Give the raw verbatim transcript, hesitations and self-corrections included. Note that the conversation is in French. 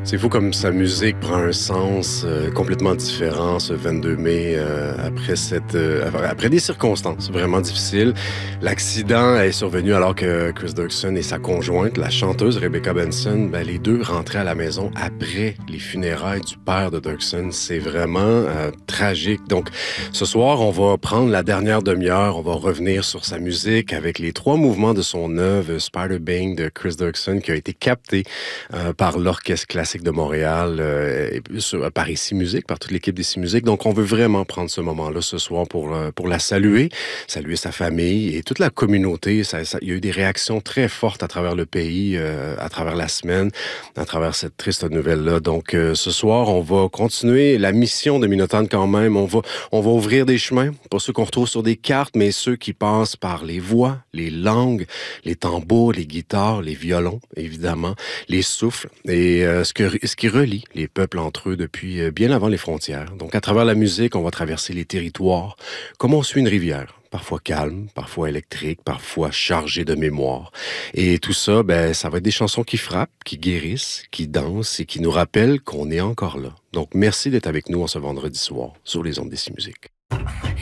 C'est fou comme sa musique prend un sens euh, complètement différent ce vingt-deux mai euh, après cette euh, après des circonstances vraiment difficiles. L'accident est survenu alors que Chris Dirksen et sa conjointe, la chanteuse Rebecca Benson, ben, les deux rentraient à la maison après les funérailles du père de Dirksen. C'est vraiment euh, tragique. Donc ce soir, on va prendre la dernière demi-heure, on va revenir sur sa musique avec les trois mouvements de son œuvre Spider Bang de Chris Dirksen qui a été capté euh, par l'Orchestre classique de Montréal, euh, et sur, par Ici Musique, par toute l'équipe d'Ici Musique. Donc, on veut vraiment prendre ce moment-là ce soir pour, euh, pour la saluer, saluer sa famille et toute la communauté. Ça, ça, il y a eu des réactions très fortes à travers le pays, euh, à travers la semaine, à travers cette triste nouvelle-là. Donc, euh, ce soir, on va continuer la mission de Minotaure quand même. On va, on va ouvrir des chemins, pas ceux qu'on retrouve sur des cartes, mais ceux qui passent par les voix, les langues, les tambours, les guitares, les violons, évidemment, les souffles et euh, ce, que, ce qui relie les peuples entre eux depuis euh, bien avant les frontières. Donc, à travers la musique, on va traverser les territoires comme on suit une rivière. Parfois calme, parfois électrique, parfois chargée de mémoire. Et tout ça, ben, ça va être des chansons qui frappent, qui guérissent, qui dansent et qui nous rappellent qu'on est encore là. Donc, merci d'être avec nous en ce vendredi soir sur les ondes d'Ici Musique.